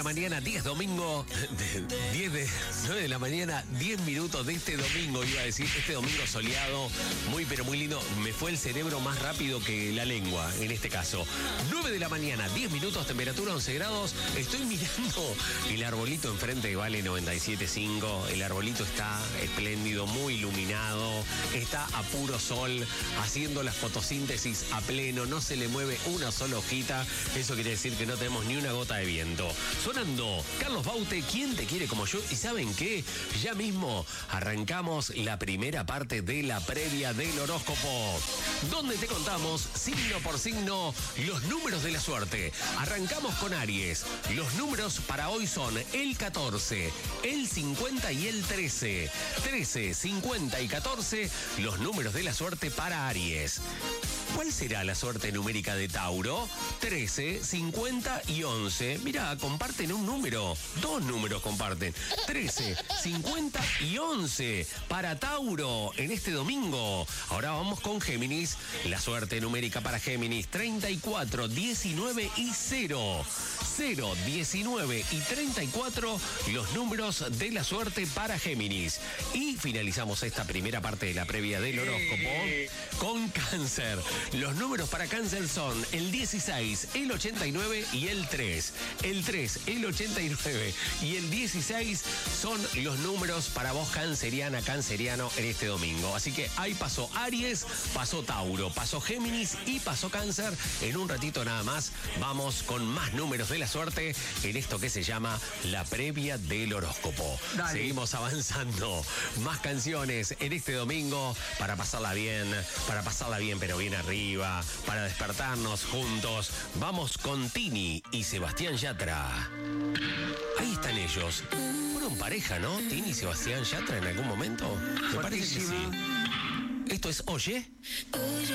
la mañana, 10 domingo, 9 de la mañana, 10 minutos de este domingo, iba a decir, este domingo soleado, muy pero muy lindo. Me fue el cerebro más rápido que la lengua, en este caso. 9 de la mañana, 10 minutos, temperatura 11 grados. Estoy mirando el arbolito enfrente que vale 97.5. El arbolito está espléndido, muy iluminado, está a puro sol, haciendo la fotosíntesis a pleno, no se le mueve una sola hojita. Eso quiere decir que no tenemos ni una gota de viento. Sonando Carlos Baute, ¿quién te quiere como yo? Y ¿saben qué? Ya mismo arrancamos la primera parte de la previa del horóscopo, donde te contamos signo por signo los números de la suerte. Arrancamos con Aries. Los números para hoy son el 14, el 50 y el 13. 13, 50 y 14, los números de la suerte para Aries. ¿Cuál será la suerte numérica de Tauro? 13, 50 y 11. Mirá, comparten un número. Dos números comparten. 13, 50 y 11 para Tauro en este domingo. Ahora vamos con Géminis. La suerte numérica para Géminis: 34, 19 y 0. 0, 19 y 34, los números de la suerte para Géminis. Y finalizamos esta primera parte de la previa del horóscopo con Cáncer. Los números para Cáncer son el 16, el 89 y el 3. El 3, el 89 y el 16 son los números para vos, canceriana, canceriano, en este domingo. Así que ahí pasó Aries, pasó Tauro, pasó Géminis y pasó Cáncer. En un ratito nada más vamos con más números de la suerte en esto que se llama la previa del horóscopo. Dale. Seguimos avanzando. Más canciones en este domingo para pasarla bien pero bien arriba, para despertarnos juntos. Vamos con Tini y Sebastián Yatra. Ahí están ellos. Fueron pareja, ¿no? Tini y Sebastián Yatra en algún momento. Me parece que sí. Esto es Oye.